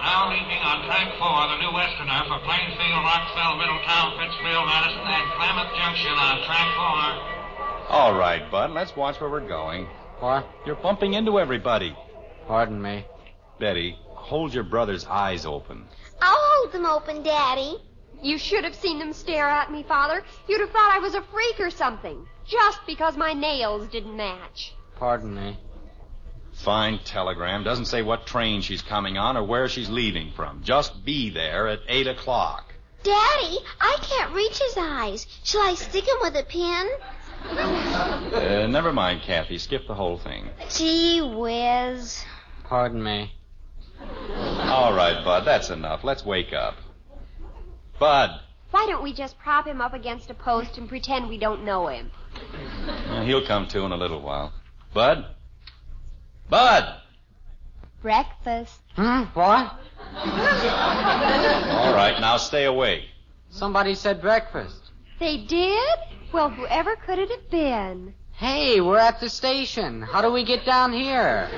Now leaving on track 4, the New Westerner for Plainfield, Rockville, Middletown, Pittsfield, Madison, and Klamath Junction on track 4. All right, Bud, let's watch where we're going. What? You're bumping into everybody. Pardon me. Betty, hold your brother's eyes open. I'll hold them open, Daddy. You should have seen them stare at me, Father. You'd have thought I was a freak or something, just because my nails didn't match. Pardon me. Fine telegram. Doesn't say what train she's coming on or where she's leaving from. Just be there at 8 o'clock. Daddy, I can't reach his eyes. Shall I stick him with a pin? Never mind, Kathy. Skip the whole thing. Gee whiz. Pardon me. All right, Bud, that's enough. Let's wake up. Bud. Why don't we just prop him up against a post and pretend we don't know him? He'll come to in a little while. Bud? Bud! Breakfast. What? All right, now stay awake. Somebody said breakfast. They did? Well, whoever could it have been? Hey, we're at the station. How do we get down here?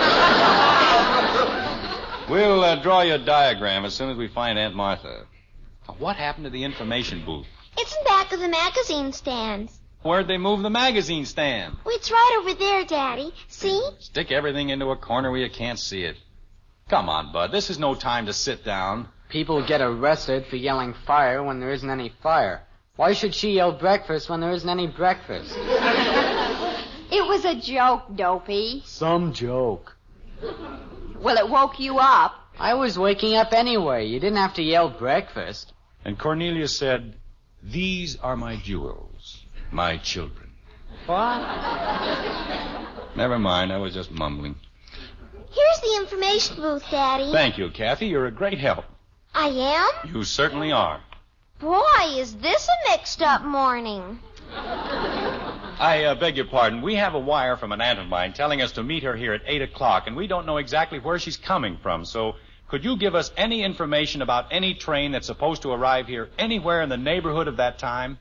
We'll draw you a diagram as soon as we find Aunt Martha. What happened to the information booth? It's in back of the magazine stand. Where'd they move the magazine stand? Oh, it's right over there, Daddy. See? Stick everything into a corner where you can't see it. Come on, Bud. This is no time to sit down. People get arrested for yelling fire when there isn't any fire. Why should she yell breakfast when there isn't any breakfast? It was a joke, Dopey. Some joke. Well, it woke you up. I was waking up anyway. You didn't have to yell breakfast. And Cornelia said, "These are my jewels, my children." What? Never mind, I was just mumbling. Here's the information booth, Daddy. Thank you, Kathy. You're a great help. I am? You certainly are. Boy, is this a mixed-up morning. I beg your pardon. We have a wire from an aunt of mine telling us to meet her here at 8 o'clock, and we don't know exactly where she's coming from. So could you give us any information about any train that's supposed to arrive here anywhere in the neighborhood of that time?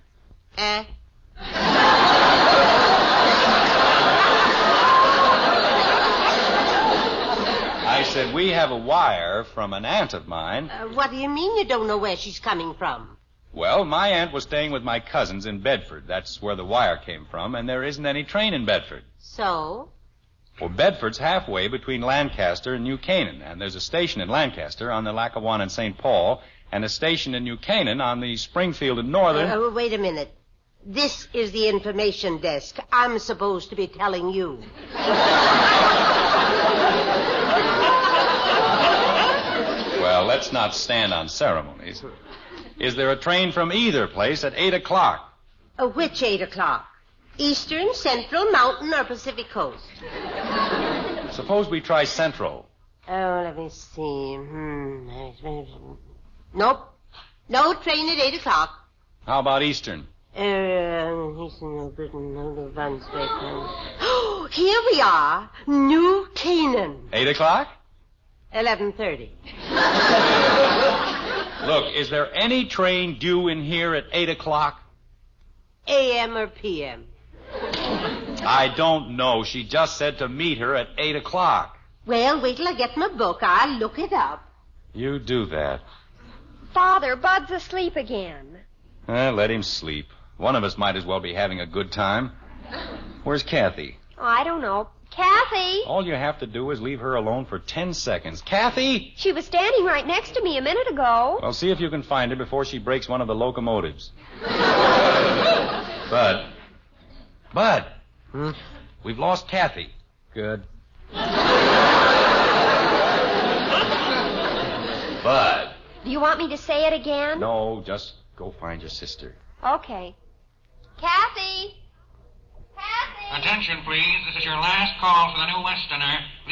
I said we have a wire from an aunt of mine. What do you mean you don't know where she's coming from? Well, my aunt was staying with my cousins in Bedford. That's where the wire came from, and there isn't any train in Bedford. So? Well, Bedford's halfway between Lancaster and New Canaan, and there's a station in Lancaster on the Lackawanna and St. Paul, and a station in New Canaan on the Springfield and Northern... wait a minute. This is the information desk. I'm supposed to be telling you. Well, let's not stand on ceremonies. Is there a train from either place at 8 o'clock? Which 8 o'clock? Eastern, Central, Mountain, or Pacific Coast? Suppose we try Central. Oh, let me see. Nope. No train at 8 o'clock. How about Eastern? Eastern, Britain, no run straight. Oh, here we are. New Canaan. 8 o'clock? 11:30. Look, is there any train due in here at 8 o'clock? A.M. or P.M.? I don't know. She just said to meet her at 8 o'clock. Well, wait till I get my book. I'll look it up. You do that. Father, Bud's asleep again. Let him sleep. One of us might as well be having a good time. Where's Kathy? Oh, I don't know. Kathy! All you have to do is leave her alone for 10 seconds. Kathy! She was standing right next to me a minute ago. Well, see if you can find her before she breaks one of the locomotives. Bud. Bud. We've lost Kathy. Good. Bud. Do you want me to say it again? No, just go find your sister. Okay. Kathy! Kathy! Attention, please. This is your last call for the New Westerner.